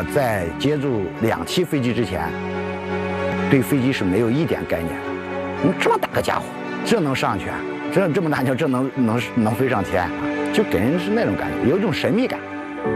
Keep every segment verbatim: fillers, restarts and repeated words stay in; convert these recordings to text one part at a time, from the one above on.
我在接触两栖飞机之前，对飞机是没有一点概念的。你这么大个家伙，这能上去啊？这这么大就这能能能飞上天啊？就给人是那种感觉，有一种神秘感。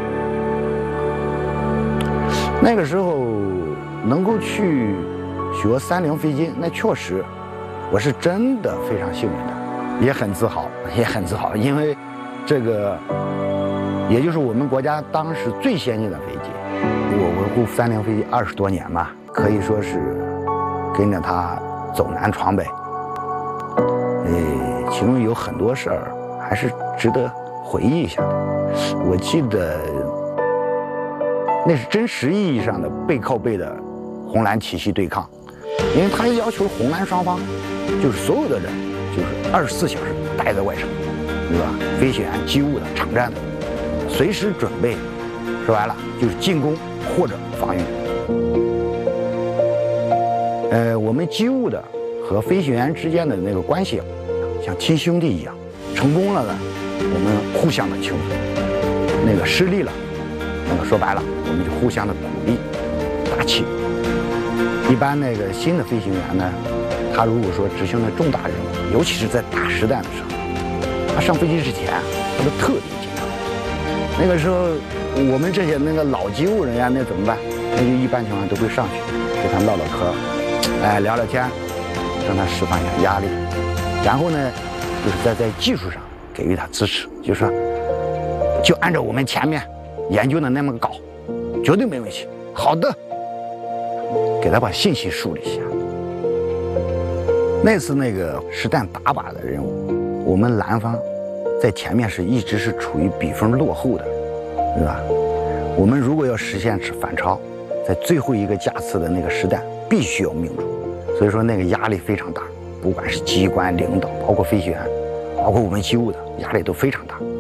那个时候能够去学三菱飞机，那确实我是真的非常幸运的，也很自豪，也很自豪，因为这个也就是我们国家当时最先进的飞机。我维护三菱飞机二十多年嘛，可以说是跟着它走南闯北。呃，其中有很多事儿还是值得回忆一下的。我记得那是真实意义上的背靠背的红蓝体系对抗，因为他要求红蓝双方就是所有的人就是二十四小时待在外场，对吧？飞行员、机务的、场站的，随时准备，说白了就是进攻或者防御。呃，我们机务的和飞行员之间的那个关系，像亲兄弟一样。成功了呢，我们互相的庆祝；那个失利了，那个说白了，我们就互相的鼓励、打气。一般那个新的飞行员呢，他如果说执行了重大任务，尤其是在打实弹的时候，他上飞机之前，他都特别紧张。那个时候，我们这些那个老机务人员那怎么办？那就一般情况下都会上去跟他唠唠嗑，哎，聊聊天，让他释放一下压力。然后呢，就是在在技术上给予他支持，就是说，就按照我们前面研究的那么搞，绝对没问题。好的，给他把信息梳理一下。那次那个实弹打靶的任务，我们蓝方在前面是一直是处于比分落后的，对吧？我们如果要实现是反超，在最后一个架次的那个实弹必须要命中，所以说那个压力非常大，不管是机关领导，包括飞行员，包括我们机务的压力都非常大。